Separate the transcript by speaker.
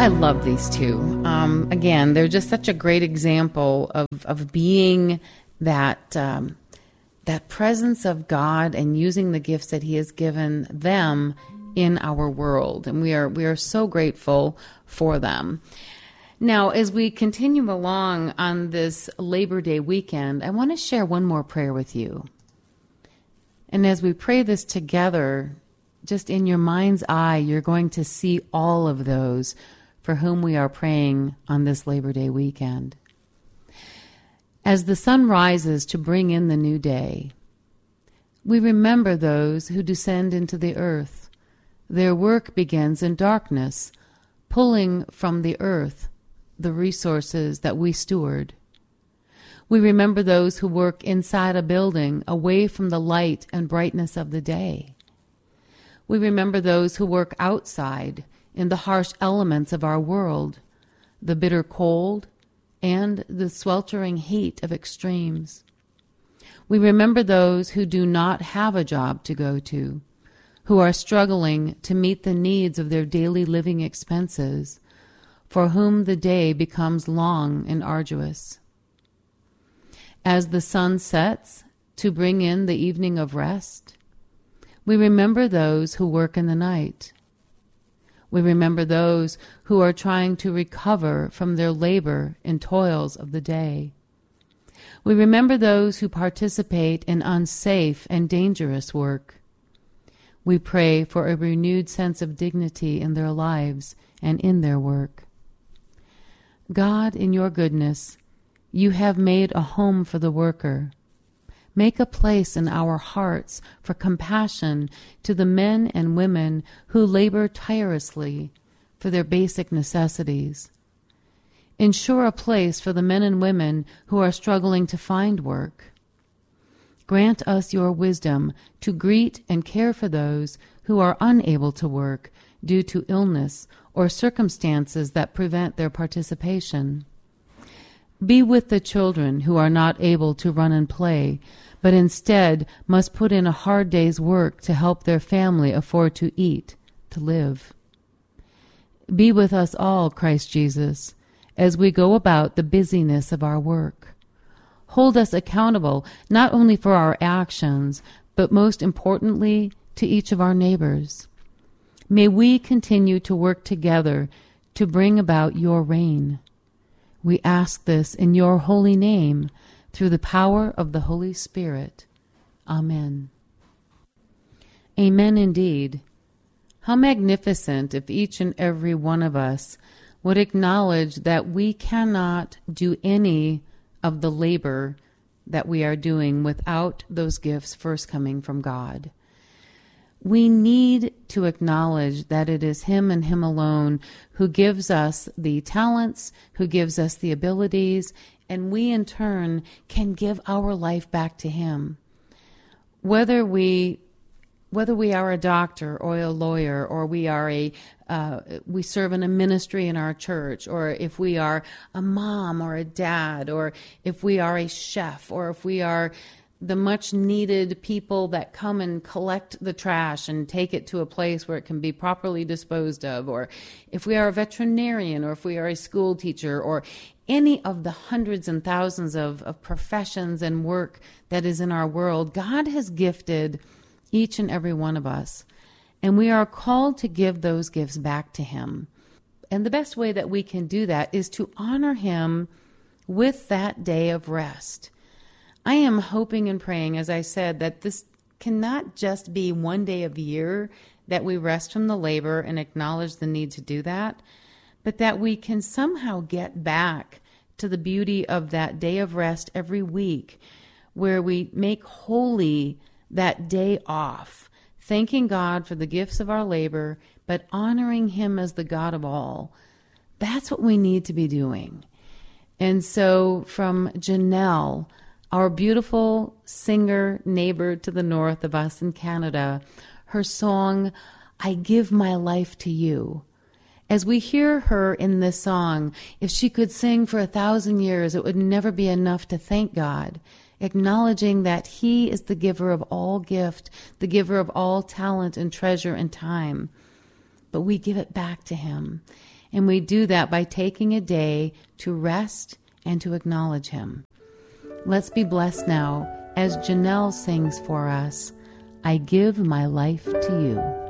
Speaker 1: I love these two. Again, they're just such a great example of being that that presence of God and using the gifts that He has given them in our world, and we are so grateful for them. Now, as we continue along on this Labor Day weekend, I want to share one more prayer with you. And as we pray this together, just in your mind's eye, you're going to see all of those for whom we are praying on this Labor Day weekend. As the sun rises to bring in the new day, we remember those who descend into the earth. Their work begins in darkness, pulling from the earth the resources that we steward. We remember those who work inside a building, away from the light and brightness of the day. We remember those who work outside in the harsh elements of our world, the bitter cold and the sweltering heat of extremes. We remember those who do not have a job to go to, who are struggling to meet the needs of their daily living expenses, for whom the day becomes long and arduous. As the sun sets to bring in the evening of rest, we remember those who work in the night. We remember those who are trying to recover from their labor and toils of the day. We remember those who participate in unsafe and dangerous work. We pray for a renewed sense of dignity in their lives and in their work. God, in your goodness, you have made a home for the worker. Make a place in our hearts for compassion to the men and women who labor tirelessly for their basic necessities. Ensure a place for the men and women who are struggling to find work. Grant us your wisdom to greet and care for those who are unable to work due to illness or circumstances that prevent their participation. Be with the children who are not able to run and play, but instead must put in a hard day's work to help their family afford to eat, to live. Be with us all, Christ Jesus, as we go about the busyness of our work. Hold us accountable not only for our actions, but most importantly, to each of our neighbors. May we continue to work together to bring about your reign. We ask this in your holy name, through the power of the Holy Spirit. Amen. Amen indeed. How magnificent if each and every one of us would acknowledge that we cannot do any of the labor that we are doing without those gifts first coming from God. We need to acknowledge that it is Him and Him alone who gives us the talents, who gives us the abilities, and we in turn can give our life back to Him. Whether we are a doctor or a lawyer, or we serve in a ministry in our church, or if we are a mom or a dad, or if we are a chef, or if we are the much needed people that come and collect the trash and take it to a place where it can be properly disposed of, or if we are a veterinarian, or if we are a school teacher, or any of the hundreds and thousands of professions and work that is in our world, God has gifted each and every one of us. And we are called to give those gifts back to Him. And the best way that we can do that is to honor Him with that day of rest. I am hoping and praying, as I said, that this cannot just be one day of the year that we rest from the labor and acknowledge the need to do that, but that we can somehow get back to the beauty of that day of rest every week, where we make holy that day off, thanking God for the gifts of our labor, but honoring Him as the God of all. That's what we need to be doing. And so from Janelle, our beautiful singer neighbor to the north of us in Canada, her song, I Give My Life to You. As we hear her in this song, if she could sing for 1,000 years, it would never be enough to thank God, acknowledging that He is the giver of all gift, the giver of all talent and treasure and time. But we give it back to Him. And we do that by taking a day to rest and to acknowledge Him. Let's be blessed now as Janelle sings for us, I Give My Life to You.